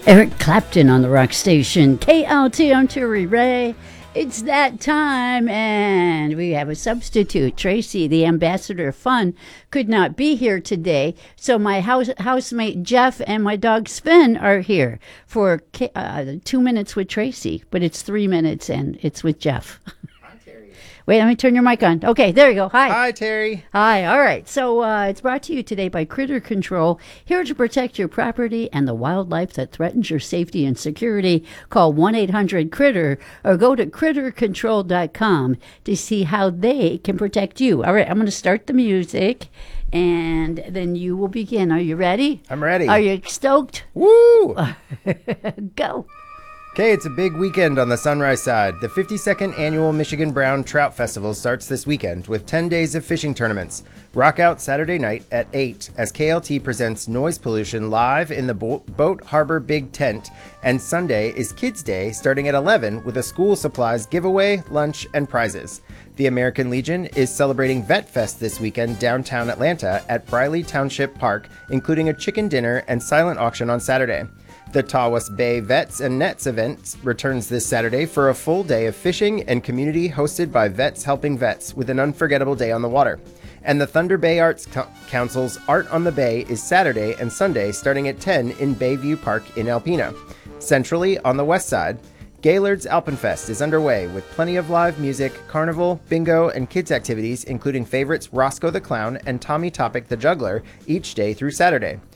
Eric Clapton on the rock station. KLT, I'm Terry Ray. It's that time, and we have a substitute. Tracy, the ambassador of fun, could not be here today, so my housemate Jeff and my dog Sven are here for 2 minutes with Tracy, but it's 3 minutes, and it's with Jeff. Wait, let me turn your mic on. Okay, there you go. Hi. Hi, Terry. Hi. All right. So it's brought to you today by Critter Control, here to protect your property and the wildlife that threatens your safety and security. Call 1-800-CRITTER or go to crittercontrol.com to see how they can protect you. All right, I'm going to start the music, and then you will begin. Are you ready? I'm ready. Are you stoked? Woo! Go. Okay, it's a big weekend on the Sunrise side. The 52nd Annual Michigan Brown Trout Festival starts this weekend with 10 days of fishing tournaments. Rock out Saturday night at 8 as KLT presents Noise Pollution live in the Boat Harbor Big Tent, and Sunday is Kids Day starting at 11 with a school supplies giveaway, lunch, and prizes. The American Legion is celebrating Vet Fest this weekend downtown Atlanta at Briley Township Park, including a chicken dinner and silent auction on Saturday. The Tawas Bay Vets and Nets event returns this Saturday for a full day of fishing and community hosted by Vets Helping Vets with an unforgettable day on the water. And the Thunder Bay Arts Council's Art on the Bay is Saturday and Sunday starting at 10 in Bayview Park in Alpena. Centrally, on the west side, Gaylord's Alpenfest is underway with plenty of live music, carnival, bingo, and kids activities including favorites Roscoe the Clown and Tommy Topic the Juggler each day through Saturday.